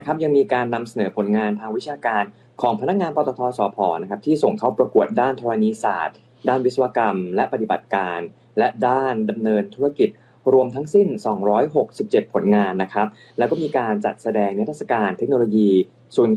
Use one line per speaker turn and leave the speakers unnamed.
ครับยังมีการนำเสนอผลงานทางวิชาการของพนักงานปตทสผนะครับที่ส่งเข้าประกวดด้านธรณีศาสตร์ด้านวิศวกรรมและปฏิบัติการและด้านดำเนินธุรกิจรวมทั้งสิ้น267ผลงานนะครับแล้วก็มีการจัดแสดงนิทรรศการเทคโนโลยีศูนย์